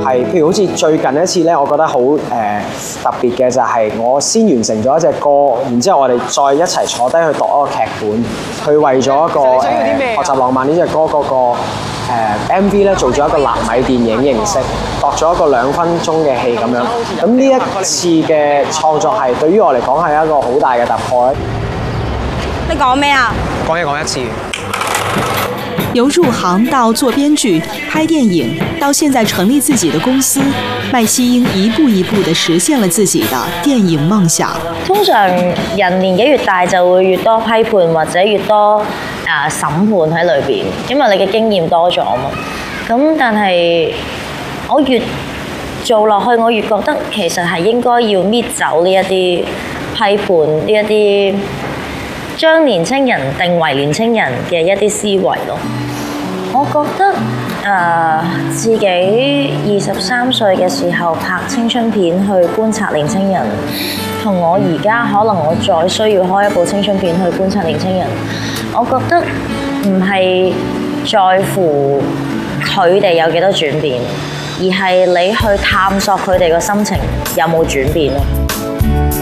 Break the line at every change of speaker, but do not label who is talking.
係，譬如好似最近一次咧，我覺得好特別嘅就係我先完成咗一隻歌，然之後我哋再一齊坐低去度一個劇本，去為咗一個學習浪漫呢隻歌嗰個MV 咧做咗一個納米電影形式，度咗一個2分鐘嘅戲咁樣。咁呢一次嘅創作係對於我嚟講係一個好大嘅突破咧。
你講咩啊？
講一次。
由入行到做編劇、拍電影，到現在成立自己的公司，麥希英一步一步地實現了自己的電影夢想。
通常人年紀越大就會越多批判或者越多審判喺裏邊，因為你嘅經驗多咗嘛。咁但係我越做落去，我越覺得其實係應該要搣走呢一啲批判，呢一啲將年青人定為年青人嘅一啲思維咯。我覺得自己23歲嘅時候拍青春片去觀察年青人，同我而家可能我再需要開一部青春片去觀察年青人，我覺得唔係在乎佢哋有幾多轉變，而係你去探索佢哋個心情有冇轉變咯。